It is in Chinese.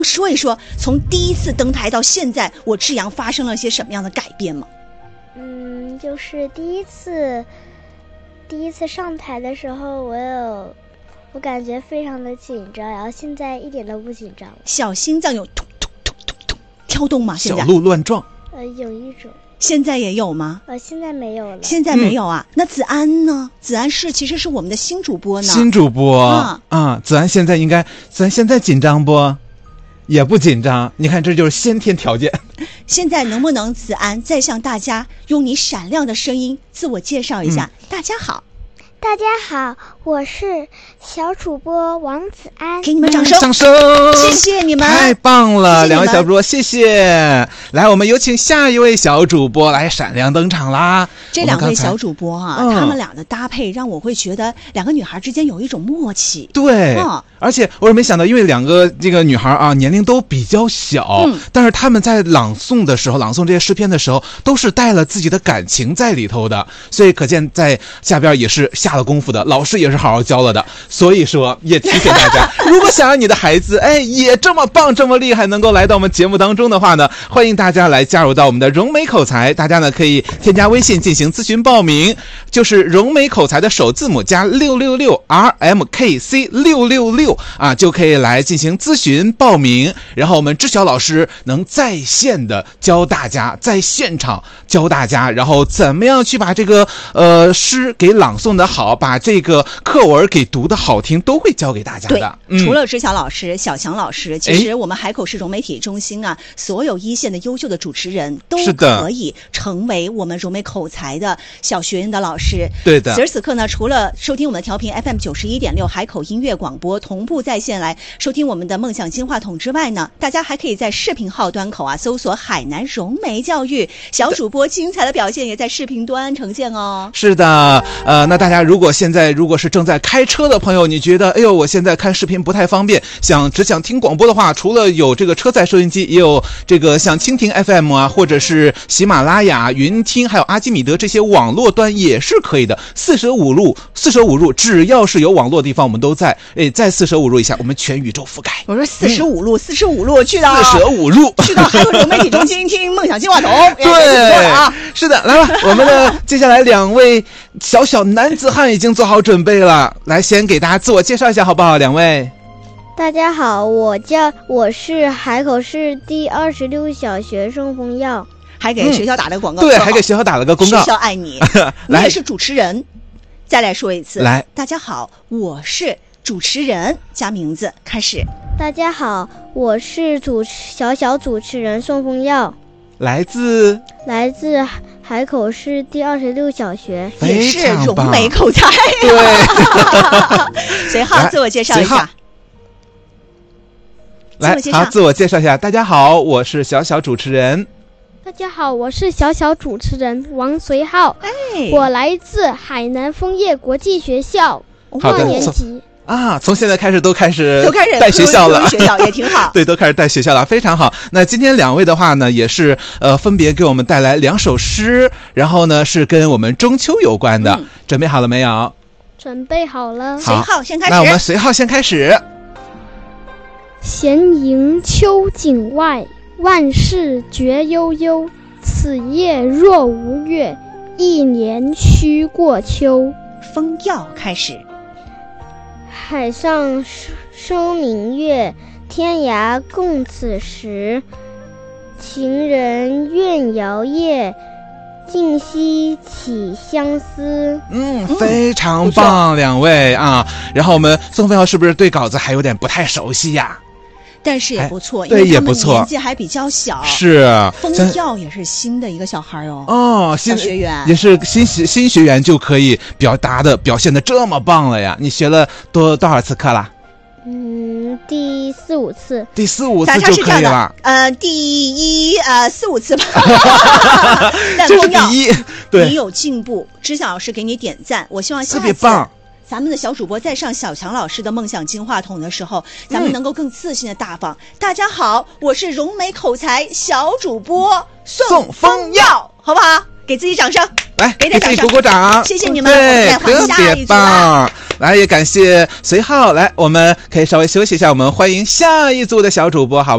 说一说从第一次登台到现在，我志阳发生了些什么样的改变吗？ 就是第一次上台的时候，我感觉非常的紧张，然后现在一点都不紧张了。 小心脏有突突突突突跳动吗？现在小鹿乱撞。 有一种。 现在也有吗？ 现在没有了。 现在没有啊？那子安呢？子安其实是我们的新主播呢。 新主播子安现在紧张不？也不紧张，你看这就是先天条件。 现在能不能子安再向大家用你闪亮的声音自我介绍一下？大家好。 大家好，我是小主播王子安， 给你们掌声！ 掌声！ 谢谢你们， 太棒了，两位小主播，谢谢。来，我们有请下一位小主播来闪亮登场啦！ 这两位小主播他们俩的搭配让我会觉得两个女孩之间有一种默契。 对，而且我也没想到，因为两个这个女孩年龄都比较小，但是她们在朗诵这些诗篇的时候，都是带了自己的感情在里头的，所以可见在下边也是下了功夫的，老师也是好好教了的。所以说也提醒大家，如果想让你的孩子也这么棒这么厉害，能够来到我们节目当中的话呢，欢迎大家来加入到我们的融美口才。大家呢可以添加微信进行咨询报名，就是融美口才的首字母加666 RMKC 666就可以来进行咨询报名。然后我们知晓老师能在线的教大家，在现场教大家，然后怎么样去把这个诗给朗诵的好，把这个课文给读的好听，都会教给大家的。 除了知晓老师、小强老师，其实我们海口市融媒体中心所有一线的优秀的主持人都可以成为我们融媒口才的小学院的老师。 对的。 此时此刻呢，除了收听我们的调频 FM 91.6海口音乐广播同步在线来收听我们的梦想金话筒之外呢，大家还可以在视频号端口搜索海南融媒教育，小主播精彩的表现也在视频端呈现哦。 是的，那大家如果是正在开车的朋友，你觉得我现在看视频不太方便，只想听广播的话，除了有这个车载收音机，也有这个像蜻蜓 FM 或者是喜马拉雅、云听还有阿基米德这些网络端也是可以的。四舍五入只要是有网络的地方我们都在，再四舍五入一下，我们全宇宙覆盖。 我说45路去到四舍五入去到海口融媒体中心听梦想金话筒。 对，是的，来吧，我们的接下来两位小男子汉已经做好准备了，来先给大家自我介绍一下好不好？两位。 大家好，我是海口市第26小学宋凤耀。 还给学校打了个广告。 对，还给学校打了个公告。 学校爱你。你也是主持人。再来说一次。 来， 大家好，我是主持人，加名字开始。 大家好，我是小主持人宋凤耀， 来自海口市第26小学， 也是融媒口才。 对。 随号自我介绍一下。 来，好，自我介绍一下。大家好，我是小主持人。 大家好，我是小主持人王随浩。我来自海南枫叶国际学校6年级。 从现在开始都开始带学校了， 学校也挺好。 对，都开始带学校了，非常好。那今天两位的话呢，也是分别给我们带来2首诗，然后呢是跟我们中秋有关的。准备好了没有？ 准备好了。 随号先开始。 那我们随号先开始。 闲迎秋景外，万事觉悠悠。此夜若无月，一年须过秋。 枫耀开始。 海上生明月，天涯共此时。情人怨遥夜，竟夕起相思。 非常棒，两位啊。然后我们宋飞浩是不是对稿子还有点不太熟悉呀？ 但是也不错， 对， 因为他们年纪还比较小。 是， 枫耀也是新的一个小孩新学员也是新学员就可以表现的这么棒了呀！你学了多少次课啦？ 第4、5次。 第4、5次就可以了。 第4、5次吧。 这是第一，对， 你有进步，知晓老师给你点赞。我希望下一次特别棒。 咱们的小主播在上小强老师的梦想金话筒的时候，咱们能够更自信的大方。大家好，我是融媒口才小主播宋枫耀，好不好？给自己掌声， 来给自己鼓鼓掌， 谢谢你们。 对，特别棒。来，也感谢随浩。来，我们可以稍微休息一下，我们欢迎下一组的小主播，好。